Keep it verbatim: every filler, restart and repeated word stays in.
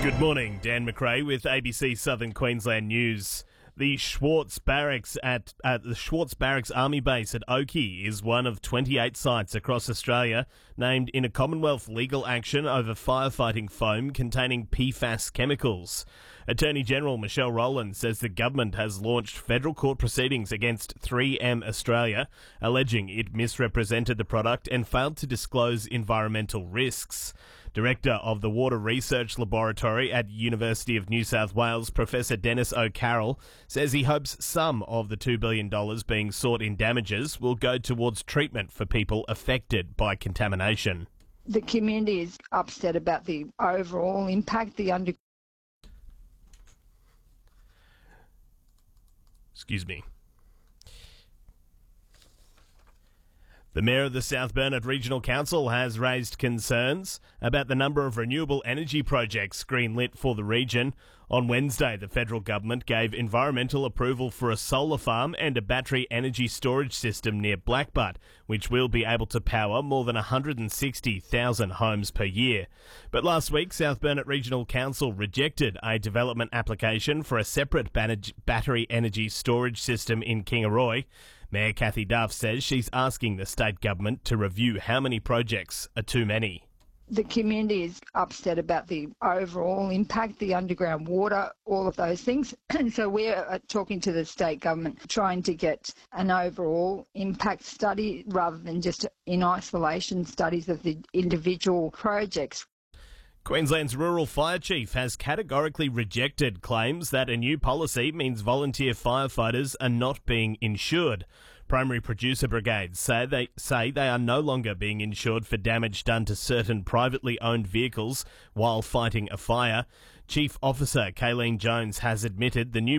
Good morning, Dan McRae with A B C Southern Queensland News. The Schwartz Barracks at uh, the Schwartz Barracks Army Base at Oakey is one of twenty-eight sites across Australia named in a Commonwealth legal action over firefighting foam containing P FAS chemicals. Attorney General Michelle Rowland says the government has launched federal court proceedings against three M Australia, alleging it misrepresented the product and failed to disclose environmental risks. Director of the Water Research Laboratory at University of New South Wales, Professor Dennis O'Carroll, says he hopes some of the two billion dollars being sought in damages will go towards treatment for people affected by contamination. The community is upset about the overall impact, the under... Excuse me. The Mayor of the South Burnett Regional Council has raised concerns about the number of renewable energy projects greenlit for the region. On Wednesday, the federal government gave environmental approval for a solar farm and a battery energy storage system near Blackbutt, which will be able to power more than one hundred sixty thousand homes per year. But last week, South Burnett Regional Council rejected a development application for a separate battery energy storage system in Kingaroy. Mayor Cathy Duff says she's asking the state government to review how many projects are too many. The community is upset about the overall impact, the underground water, all of those things. And so we're talking to the state government, trying to get an overall impact study rather than just in isolation studies of the individual projects. Queensland's Rural Fire Chief has categorically rejected claims that a new policy means volunteer firefighters are not being insured. Primary producer brigades say they say they are no longer being insured for damage done to certain privately owned vehicles while fighting a fire. Chief Officer Kayleen Jones has admitted the new